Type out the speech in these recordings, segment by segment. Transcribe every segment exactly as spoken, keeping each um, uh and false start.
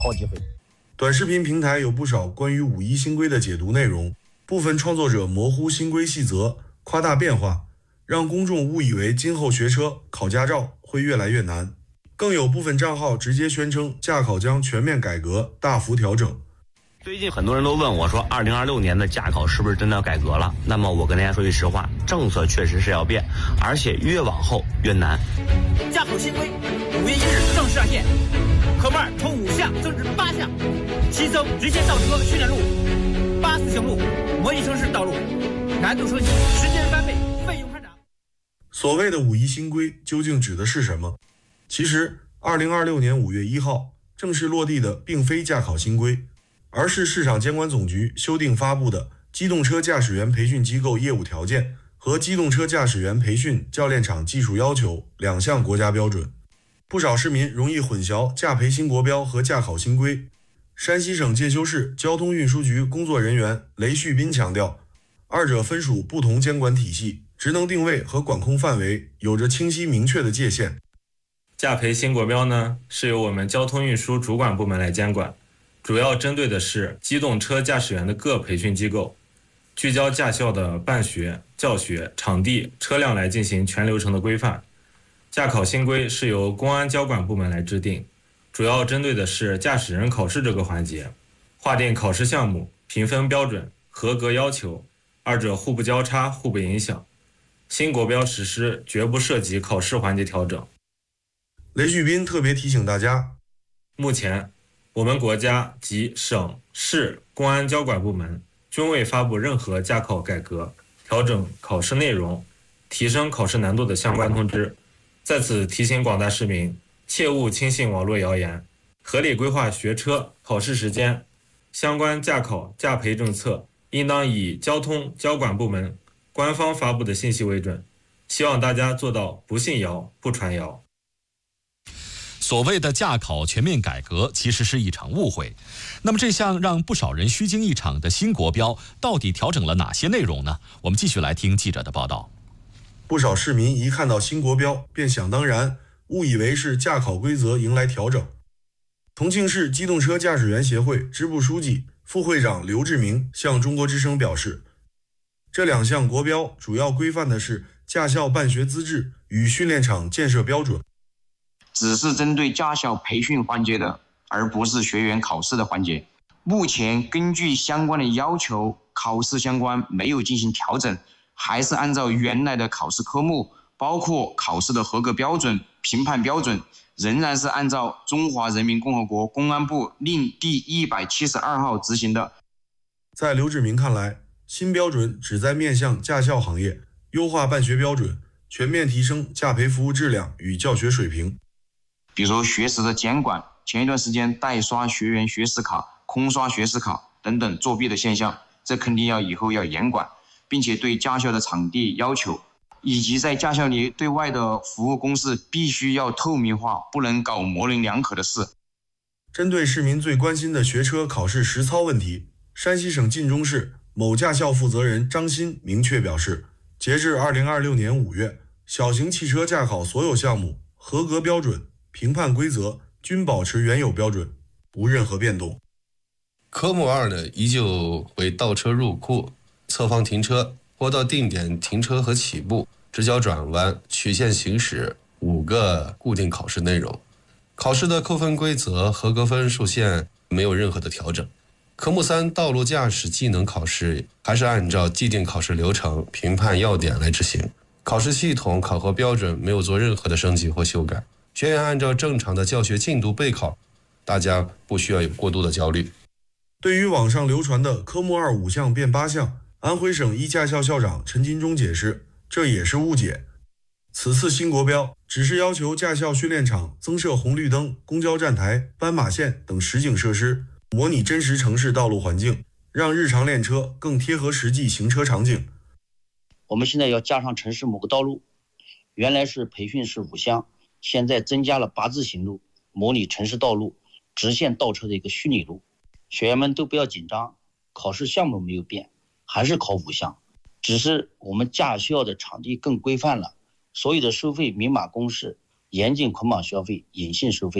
好几回。 短视频平台有不少关于五一新规的解读内容，部分创作者模糊新规细则，夸大变化，让公众误以为今后学车、考驾照会越来越难。更有部分账号直接宣称驾考将全面改革、大幅调整。 最近很多人都问我说，二零二六年的驾考是不是真的要改革了？那么我跟大家说句实话，政策确实是要变，而且越往后越难。 驾考新规五月一日正式上线，科目二从五项增至八项，新增直线倒车训练路、八四行路、模拟城市道路，难度升级，时间翻倍，费用上涨。 所谓的五一新规究竟指的是什么？其实，二零二六年五月一号正式落地的并非驾考新规，而是市场监管总局修订发布的《机动车驾驶员培训机构业务条件》和《机动车驾驶员培训教练场技术要求》两项国家标准。不少市民容易混淆驾培新国标和驾考新规。山西省介休市交通运输局工作人员雷旭斌强调，二者分属不同监管体系，职能定位和管控范围有着清晰明确的界限。 驾培新国标呢，是由我们交通运输主管部门来监管，主要针对的是机动车驾驶员的各培训机构，聚焦驾校的办学、教学、场地、车辆来进行全流程的规范。驾考新规是由公安交管部门来制定，主要针对的是驾驶人考试这个环节，划定考试项目、评分标准、合格要求，二者互不交叉、互不影响。新国标实施绝不涉及考试环节调整。 雷旭斌特别提醒大家， 目前我们国家及省市公安交管部门均未发布任何驾考改革、调整考试内容、提升考试难度的相关通知。在此提醒广大市民，切勿轻信网络谣言，合理规划学车考试时间。相关驾考驾培政策应当以交通交管部门官方发布的信息为准，希望大家做到不信谣、不传谣。 所谓的驾考全面改革其实是一场误会。那么这项让不少人虚惊一场的新国标到底调整了哪些内容呢？我们继续来听记者的报道。 不少市民一看到新国标便想当然，误以为是驾考规则迎来调整。重庆市机动车驾驶员协会支部书记、副会长刘志明向中国之声表示，这两项国标主要规范的是驾校办学资质与训练场建设标准， 只是针对驾校培训环节的，而不是学员考试的环节。目前根据相关的要求，考试相关没有进行调整，还是按照原来的考试科目，包括考试的合格标准、评判标准，仍然是按照中华人民共和国公安部令第一百七十二号执行的。 在刘志明看来，新标准旨在面向驾校行业，优化办学标准，全面提升驾培服务质量与教学水平。 比如学时的监管，前一段时间代刷学员学时卡、空刷学时卡等等作弊的现象，这肯定要以后要严管，并且对驾校的场地要求，以及在驾校里对外的服务公示必须要透明化，不能搞模棱两可的事。 针对市民最关心的学车考试实操问题，山西省晋中市某驾校负责人张鑫明确表示，截至二零二六年五月，小型汽车驾考所有项目合格标准、评判规则均保持原有标准，无任何变动。 科目二呢，依旧为倒车入库、侧方停车、坡道定点停车和起步、直角转弯、曲线行驶五个固定考试内容。考试的扣分规则、合格分数线没有任何的调整。科目三道路驾驶技能考试还是按照既定考试流程、评判要点来执行，考试系统、考核标准没有做任何的升级或修改。学员按照正常的教学进度备考，大家不需要有过度的焦虑。 对于网上流传的科目二五项变八项，安徽省一驾校校长陈金忠解释，这也是误解。此次新国标只是要求驾校训练场增设红绿灯、公交站台、斑马线等实景设施，模拟真实城市道路环境，让日常练车更贴合实际行车场景。 我们现在要加上城市某个道路，原来是培训是五项，现在增加了八字形路，模拟城市道路、直线倒车的一个虚拟路。学员们都不要紧张，考试项目没有变，还是考五项，只是我们驾校的场地更规范了，所有的收费明码公示，严禁捆绑消费、隐性收费，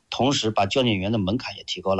同时把教练员的门槛也提高了。